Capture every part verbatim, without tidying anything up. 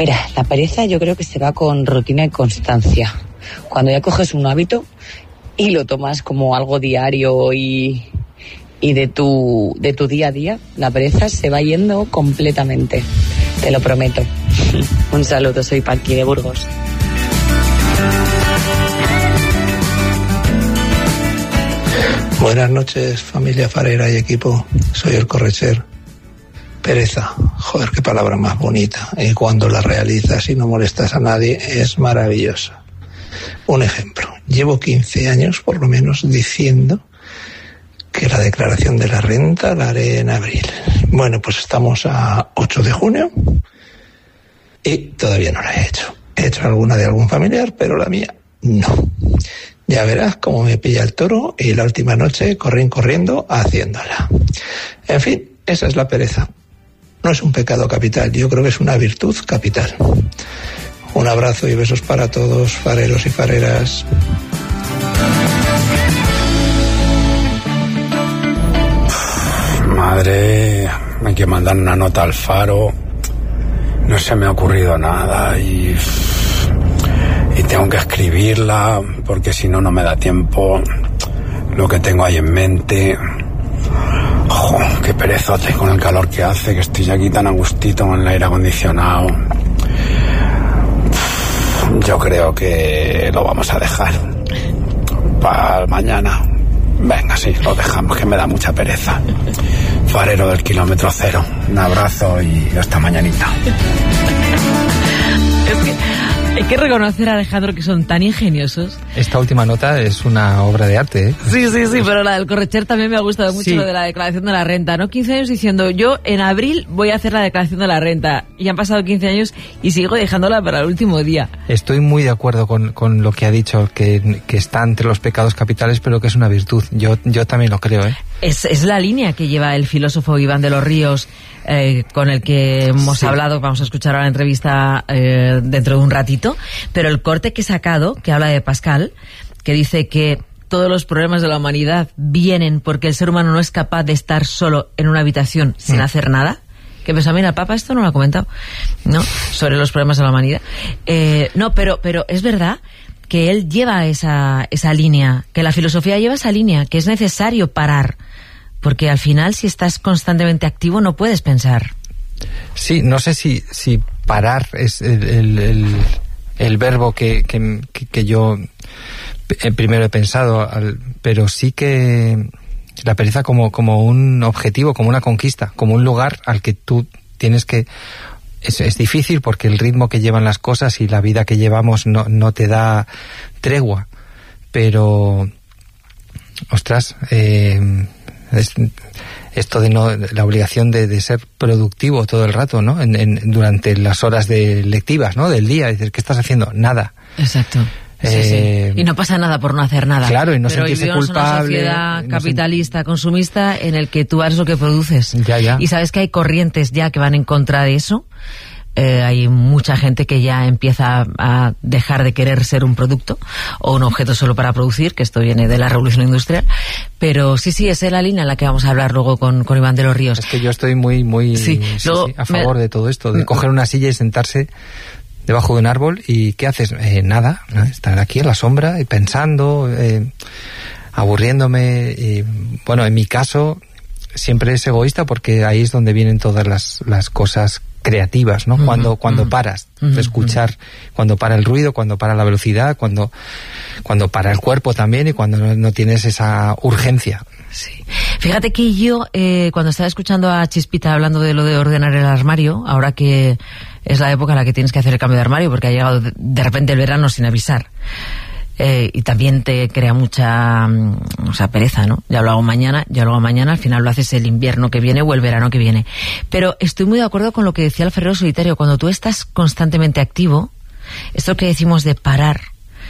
Mira, la pereza yo creo que se va con rutina y constancia. Cuando ya coges un hábito y lo tomas como algo diario y, y de tu, de tu día a día, la pereza se va yendo completamente. Te lo prometo. Un saludo, soy Paqui de Burgos. Buenas noches, familia farera y equipo. Soy el Correcher. Pereza, joder, qué palabra más bonita. Y cuando la realizas y no molestas a nadie, es maravillosa. Un ejemplo. Llevo quince años, por lo menos, diciendo que la declaración de la renta la haré en abril. Bueno, pues estamos a ocho de junio y todavía no la he hecho. He hecho alguna de algún familiar, pero la mía no. Ya verás cómo me pilla el toro y la última noche corren corriendo haciéndola. En fin, esa es la pereza. No es un pecado capital, yo creo que es una virtud capital. Un abrazo y besos para todos, fareros y fareras. Madre, hay que mandar una nota al Faro. No se me ha ocurrido nada y... y tengo que escribirla porque si no, no me da tiempo. Lo que tengo ahí en mente... Jo, qué perezote con el calor que hace, que estoy aquí tan a gustito con el aire acondicionado. Yo creo que lo vamos a dejar para mañana. Venga, sí, lo dejamos, que me da mucha pereza. Farero del kilómetro cero. Un abrazo y hasta mañanita. Es que hay que reconocer a Alejandro que son tan ingeniosos. Esta última nota es una obra de arte, ¿eh? Sí, sí, sí, pero la del Correcher también me ha gustado mucho, sí. Lo de la declaración de la renta, ¿no? quince años diciendo, yo en abril voy a hacer la declaración de la renta. Y han pasado quince años y sigo dejándola para el último día. Estoy muy de acuerdo con, con lo que ha dicho, que, que está entre los pecados capitales, pero que es una virtud. Yo, yo también lo creo, ¿eh? Es, es la línea que lleva el filósofo Iván de los Ríos, eh, con el que hemos sí. hablado. Vamos a escuchar ahora la entrevista eh, dentro de un ratito. Pero el corte que he sacado, que habla de Pascal, que dice que todos los problemas de la humanidad vienen porque el ser humano no es capaz de estar solo en una habitación sin mm. hacer nada. Que pensó, mira, el Papa esto no lo ha comentado, ¿no? Sobre los problemas de la humanidad. Eh, no, pero, pero es verdad que él lleva esa, esa línea, que la filosofía lleva esa línea, que es necesario parar. Porque al final, si estás constantemente activo, no puedes pensar. Sí, no sé si, si parar es el, el, el, el verbo que, que, que yo primero he pensado, pero sí que la pereza como, como un objetivo, como una conquista, como un lugar al que tú tienes que... Es, es difícil porque el ritmo que llevan las cosas y la vida que llevamos no, no te da tregua, pero... Ostras, eh... Es, esto de no la obligación de, de ser productivo todo el rato, ¿no? En, en, durante las horas de lectivas, ¿no? Del día, dices, ¿qué estás haciendo? Nada. Exacto. Sí, eh, sí. Y no pasa nada por no hacer nada. Claro, y no Pero sentirse vivimos culpable. Una sociedad no capitalista, sen... consumista, en el que tú haces lo que produces. Ya, ya. Y sabes que hay corrientes ya que van en contra de eso. Eh, hay mucha gente que ya empieza a dejar de querer ser un producto o un objeto solo para producir, que esto viene de la revolución industrial, pero sí, sí, esa es la línea en la que vamos a hablar luego con, con Iván de los Ríos. Es que yo estoy muy, muy sí. Sí, luego, sí, a favor me... de todo esto, de coger una silla y sentarse debajo de un árbol y ¿qué haces? Eh, nada, ¿no? Estar aquí en la sombra y pensando, eh, aburriéndome y, bueno, en mi caso siempre es egoísta porque ahí es donde vienen todas las, las cosas creativas, ¿no? Uh-huh, cuando cuando uh-huh. paras de uh-huh, escuchar, uh-huh. cuando para el ruido, cuando para la velocidad, cuando cuando para el cuerpo también y cuando no, no tienes esa urgencia. Sí. Fíjate que yo eh, cuando estaba escuchando a Chispita hablando de lo de ordenar el armario, ahora que es la época en la que tienes que hacer el cambio de armario porque ha llegado de, de repente el verano sin avisar. Eh, y también te crea mucha o sea, pereza, ¿no? Ya lo hago mañana, ya lo hago mañana, al final lo haces el invierno que viene o el verano que viene. Pero estoy muy de acuerdo con lo que decía el Ferrero Solitario, cuando tú estás constantemente activo, esto que decimos de parar,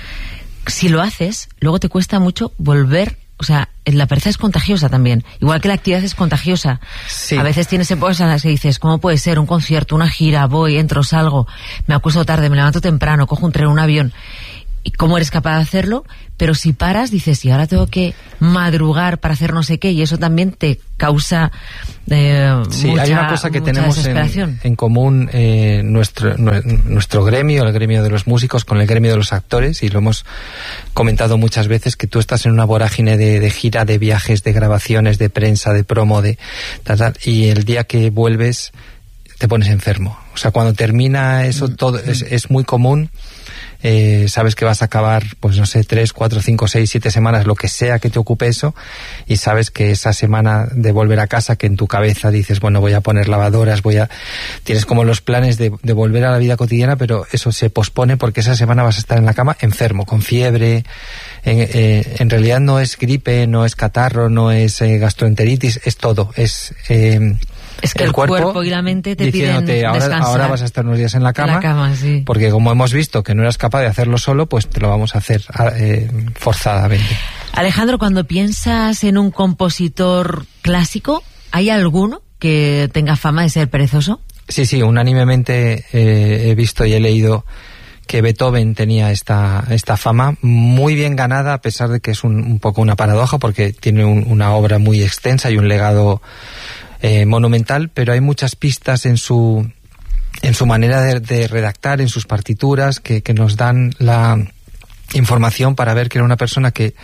si lo haces, luego te cuesta mucho volver, o sea, la pereza es contagiosa también, igual que la actividad es contagiosa. Sí. A veces tienes épocas en las que dices, ¿cómo puede ser? Un concierto, una gira, voy, entro, salgo, me acuesto tarde, me levanto temprano, cojo un tren, un avión... y cómo eres capaz de hacerlo, pero si paras dices, y ahora tengo que madrugar para hacer no sé qué, y eso también te causa eh, sí, mucha, hay una cosa que tenemos en, en común eh, nuestro, nuestro gremio, el gremio de los músicos con el gremio de los actores, y lo hemos comentado muchas veces, que tú estás en una vorágine de, de gira, de viajes, de grabaciones, de prensa, de promo, de tal, tal, y el día que vuelves te pones enfermo. O sea, cuando termina eso, todo es, es muy común. Eh, sabes que vas a acabar, pues no sé, tres, cuatro, cinco, seis, siete semanas, lo que sea que te ocupe eso, y sabes que esa semana de volver a casa, que en tu cabeza dices, bueno, voy a poner lavadoras, voy a... Tienes como los planes de, de volver a la vida cotidiana, pero eso se pospone porque esa semana vas a estar en la cama enfermo, con fiebre. En, eh, en realidad no es gripe, no es catarro, no es eh, gastroenteritis, es todo, es... Eh, Es que el, el cuerpo, cuerpo y la mente te piden ahora, descansar. Ahora vas a estar unos días en la cama, en la cama sí. Porque como hemos visto que no eras capaz de hacerlo solo, pues te lo vamos a hacer eh, forzadamente. Alejandro, cuando piensas en un compositor clásico, ¿hay alguno que tenga fama de ser perezoso? Sí, sí, unánimemente eh, he visto y he leído que Beethoven tenía esta, esta fama muy bien ganada, a pesar de que es un, un poco una paradoja, porque tiene un, una obra muy extensa y un legado Eh, monumental, pero hay muchas pistas en su en su manera de, de redactar, en sus partituras, que, que nos dan la información para ver que era una persona que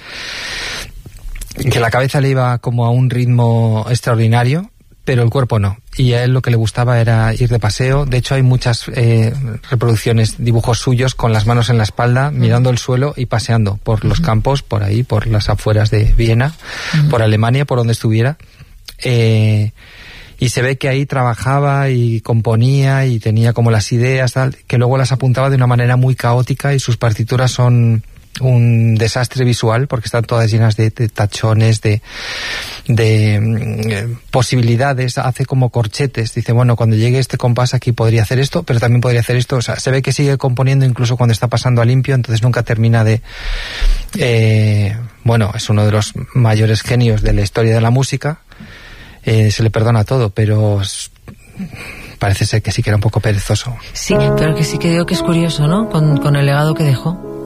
que la cabeza le iba como a un ritmo extraordinario, pero el cuerpo no. Y a él lo que le gustaba era ir de paseo. De hecho, hay muchas eh, reproducciones, dibujos suyos con las manos en la espalda, uh-huh. mirando el suelo y paseando por uh-huh. los campos, por ahí, por las afueras de Viena, uh-huh. por Alemania, por donde estuviera. Eh, y se ve que ahí trabajaba y componía y tenía como las ideas, tal, que luego las apuntaba de una manera muy caótica, y sus partituras son un desastre visual porque están todas llenas de, de tachones, de, de eh, posibilidades, hace como corchetes, dice, bueno, cuando llegue este compás aquí podría hacer esto, pero también podría hacer esto. O sea, se ve que sigue componiendo incluso cuando está pasando a limpio, entonces nunca termina de... Eh, bueno, es uno de los mayores genios de la historia de la música. Eh, se le perdona todo, pero parece ser que sí que era un poco perezoso. Sí, pero que sí que digo que es curioso, ¿no? Con, con el legado que dejó.